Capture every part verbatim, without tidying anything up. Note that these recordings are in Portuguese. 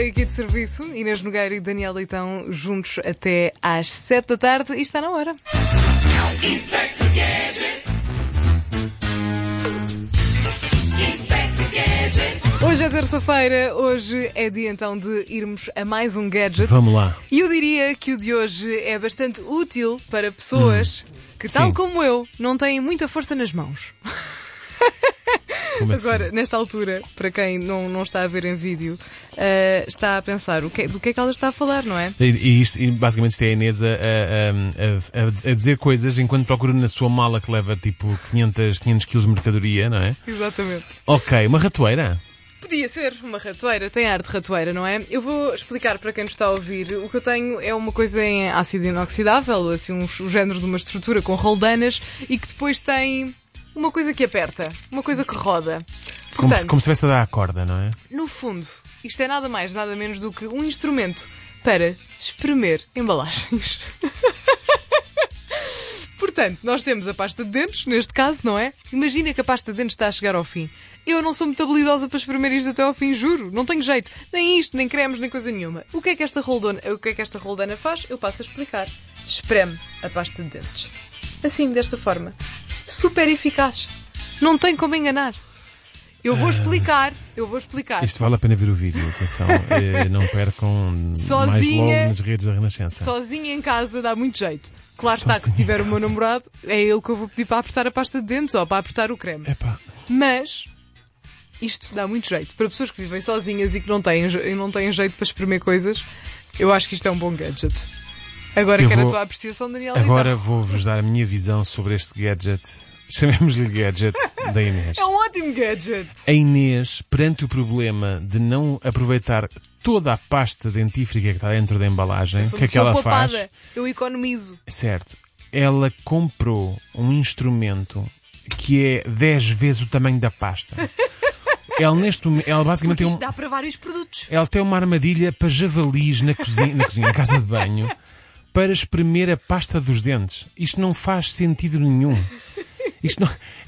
Aqui de serviço, Inês Nogueira e Daniel Leitão juntos até às sete da tarde e está na hora. Inspector Gadget. Inspector Gadget. Hoje é terça-feira, hoje é dia então de irmos a mais um gadget. Vamos lá. E eu diria que o de hoje é bastante útil para pessoas hum. que, tal Sim. como eu, não têm muita força nas mãos. Como assim? Agora, nesta altura, para quem não, não está a ver em vídeo, uh, está a pensar o que, do que é que ela está a falar, não é? E, e, isto, e basicamente isto é a Inês a, a, a, a dizer coisas enquanto procura na sua mala que leva tipo quinhentos quilos de mercadoria, não é? Exatamente. Ok, uma ratoeira? Podia ser uma ratoeira, tem ar de ratoeira, não é? Eu vou explicar para quem nos está a ouvir. O que eu tenho é uma coisa em ácido inoxidável, assim um, um género de uma estrutura com roldanas e que depois tem uma coisa que aperta, uma coisa que roda. Portanto, como, se, como se estivesse a dar a corda, não é? No fundo, isto é nada mais, nada menos do que um instrumento para espremer embalagens. Portanto, nós temos a pasta de dentes, neste caso, não é? Imagina que a pasta de dentes está a chegar ao fim. Eu não sou muito habilidosa para espremer isto até ao fim, juro. Não tenho jeito. Nem isto, nem cremes, nem coisa nenhuma. O que é que esta roldana, o que é que esta roldana faz? Eu passo a explicar. Espreme a pasta de dentes. Assim, desta forma. Super eficaz. Não tem como enganar. Eu vou explicar. Eu vou explicar. Isto vale a pena ver o vídeo, atenção. eh, não percam sozinha, mais logo nas redes da Renascença. Sozinha em casa dá muito jeito. Claro Sozinha está que se tiver o meu namorado, é ele que eu vou pedir para apertar a pasta de dentes ou para apertar o creme. Epá. Mas isto dá muito jeito. Para pessoas que vivem sozinhas e que não têm, não têm jeito para espremer coisas, eu acho que isto é um bom gadget. Agora eu quero vou... a tua apreciação, Daniel. Agora vou-vos dar a minha visão sobre este gadget. Chamemos-lhe gadget da Inês. É um ótimo gadget. A Inês, perante o problema de não aproveitar toda a pasta dentífrica que está dentro da embalagem, o que é que ela poupada. faz? Eu economizo. Certo. Ela comprou um instrumento que é dez vezes o tamanho da pasta. Ela, neste momento, ela basicamente Porque tem isto um... dá para vários produtos. Ela tem uma armadilha para javalis na cozinha, na cozinha, na casa de banho, para espremer a pasta dos dentes. Isto não faz sentido nenhum. Isto não...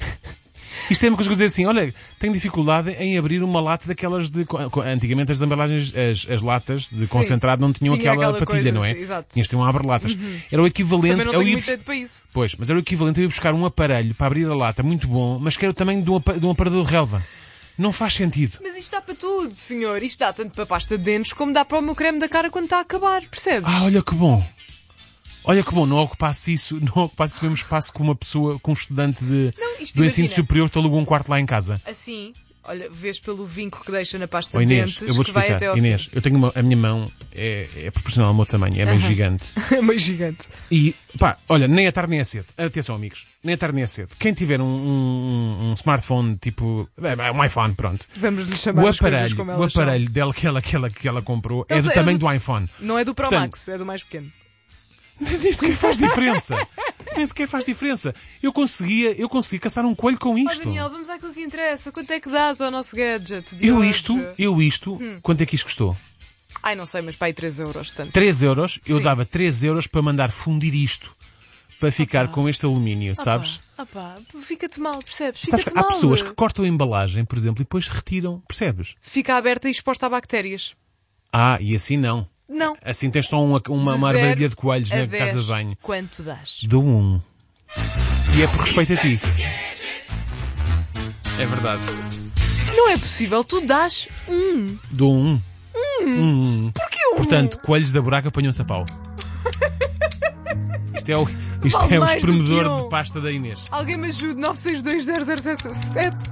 Isto é uma coisa que eu dizer assim, olha, tenho dificuldade em abrir uma lata daquelas de... Antigamente as embalagens, as, as latas de concentrado não tinham Tinha aquela, aquela patilha, coisa, não é? sim, exato. Tinhas de ter um abre-latas. Uhum. Era o equivalente... Também não tenho eu ia muito bus... jeito para isso. Pois, mas era o equivalente a eu ir buscar um aparelho para abrir a lata muito bom, mas que era o tamanho de um, ap... de um aparador de relva. Não faz sentido. Mas isto dá para tudo, senhor. Isto dá tanto para pasta de dentes como dá para o meu creme da cara quando está a acabar, percebes? Ah, olha que bom. Olha que bom, não ocupasse isso, não ocupasse o mesmo espaço com uma pessoa, com um estudante de, não, do ensino superior que alugou um quarto lá em casa. Assim, olha, vês pelo vinco que deixa na pasta oh, de Inês, dentes eu vou te que vai explicar. até ao Inês, fim. eu tenho uma, a minha mão é, é proporcional ao meu tamanho, é meio uh-huh. gigante. É meio gigante. E, pá, olha, nem é tarde nem é cedo. Atenção, amigos, nem é tarde nem é cedo. Quem tiver um, um, um smartphone tipo, é, um iPhone, pronto. Vamos lhe chamar o as aparelho, coisas como elas O aparelho dela que ela, que, ela, que ela comprou então, é do é tamanho do, do iPhone. Não é do Pro Portanto, Max, é do mais pequeno. Nem sequer faz diferença. Nem sequer faz diferença. Eu conseguia, eu conseguia caçar um coelho com isto. Oh, Daniel, vamos àquilo que interessa. Quanto é que dás ao nosso gadget de Eu hoje? isto, eu isto, hum. quanto é que isto custou? Ai, não sei, mas para aí três euros. Tanto. três euros? Eu Sim. dava três euros para mandar fundir isto. Para ficar opa. com este alumínio, opa. sabes? Opa. Fica-te mal, percebes? Sabes Fica-te há mal. pessoas que cortam a embalagem, por exemplo, e depois retiram, percebes? Fica aberta e exposta a bactérias. Ah, e assim não. Não. Assim tens só uma, uma, uma armadilha de coelhos na dez. casa de banho. Quanto dás? Dou um. E é por respeito a ti. É verdade. Não é possível, tu dás um. Dou um. Um. um. Porquê um? Portanto, coelhos da buraca apanham-se a pau. Isto é o, isto Vale é o mais do que espremedor um. de pasta da Inês. Alguém me ajude, nove seis dois zero zero sete sete